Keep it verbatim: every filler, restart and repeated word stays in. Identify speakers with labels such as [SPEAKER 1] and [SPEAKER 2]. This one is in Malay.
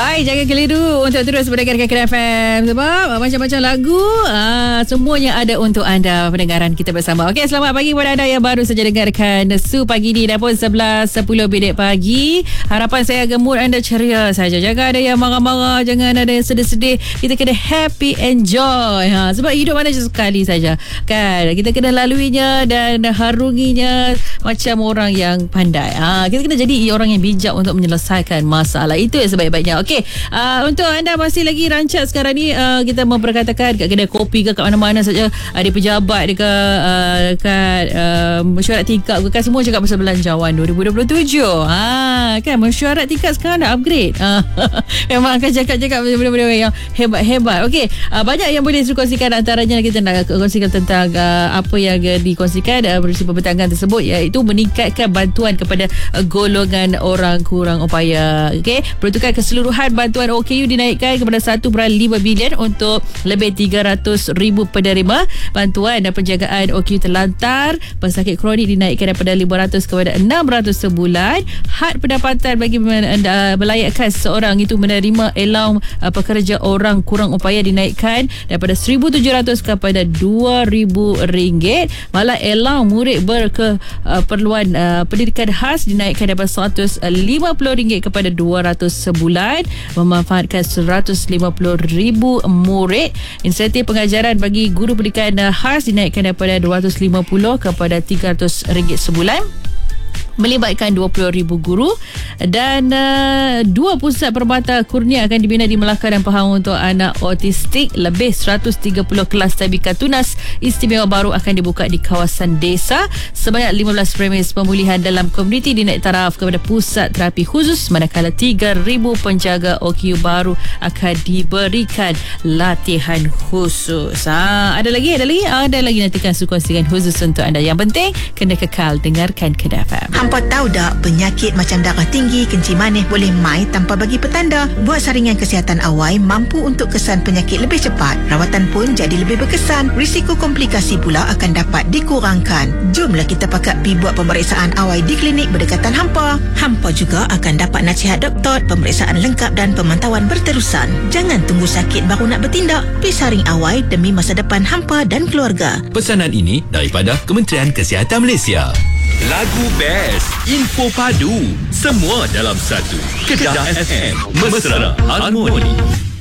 [SPEAKER 1] Hai, jangan keliru untuk terus mendengarkan Kedah F M sebab macam-macam lagu aa, semuanya ada untuk anda pendengaran kita bersama. Okey, selamat pagi kepada anda yang baru saja dengarkan Su Pagi ni. Dah pun sebelas sepuluh minit pagi. Harapan saya agar mood anda ceria saja. Jangan ada yang marah-marah, jangan ada yang sedih-sedih. Kita kena happy, enjoy. Ha, sebab hidup ada sekali saja. Kan? Kita kena laluinya dan harunginya macam orang yang pandai. Ha, kita kena jadi orang yang bijak untuk menyelesaikan masalah. Itu yang sebaik-baiknya. Okey, uh, untuk anda masih lagi rancak sekarang ni, uh, kita memperkatakan kat kedai kopi ke kat mana-mana saja, ada uh, pejabat dekat uh, kat uh, mesyuarat tingkap ke, kan semua cakap pasal belanjawan dua ribu dua puluh tujuh. Ha, kan mesyuarat tingkap sekarang dah upgrade. Ha, memang akan cakap-cakap benda-benda yang hebat-hebat. Okey, uh, banyak yang boleh dikongsikan, antaranya kita nak kongsikan tentang uh, apa yang uh, dikongsikan uh, bersama pembentangan tersebut, iaitu meningkatkan bantuan kepada uh, golongan orang kurang upaya. Okey, peruntukan keseluruhan bantuan O K U dinaikkan kepada satu perpuluhan lima bilion untuk lebih tiga ratus ribu penerima. Bantuan dan penjagaan O K U terlantar pesakit kronik dinaikkan daripada lima ratus kepada enam ratus sebulan. Had pendapatan bagi melayakkan seseorang itu menerima allowance uh, pekerja orang kurang upaya dinaikkan daripada seribu tujuh ratus kepada dua ribu ringgit. Malah allowance murid berkeperluan uh, pendidikan khas dinaikkan daripada seratus lima puluh ringgit kepada dua ratus sebulan, memanfaatkan seratus lima puluh ribu murid. Insentif pengajaran bagi guru pendidikan khas dinaikkan daripada dua ratus lima puluh kepada tiga ratus ringgit sebulan, melibatkan dua puluh ribu guru. Dan uh, dua pusat permata kurnia akan dibina di Melaka dan Pahang untuk anak autistik. Lebih seratus tiga puluh kelas tadbir tunas istimewa baru akan dibuka di kawasan desa. Sebanyak lima belas premis pemulihan dalam komuniti dinaik taraf kepada pusat terapi khusus, manakala tiga ribu penjaga O K U baru akan diberikan latihan khusus. Ha, ada lagi? Ada lagi? Ada lagi, nantikan kongsikan khusus untuk anda. Yang penting kena kekal dengarkan Kedah F M.
[SPEAKER 2] Hampa tahu tak, penyakit macam darah tinggi, kencing manis boleh mai tanpa bagi petanda. Buat saringan kesihatan awal mampu untuk kesan penyakit lebih cepat. Rawatan pun jadi lebih berkesan. Risiko komplikasi pula akan dapat dikurangkan. Jomlah kita pakat pi buat pemeriksaan awal di klinik berdekatan hampa. Hampa juga akan dapat nasihat doktor, pemeriksaan lengkap dan pemantauan berterusan. Jangan tunggu sakit baru nak bertindak. Pi saring awal demi masa depan hampa dan keluarga.
[SPEAKER 3] Pesanan ini daripada Kementerian Kesihatan Malaysia. Lagu best, info padu, semua dalam satu. Kedah F M, mesra harmoni.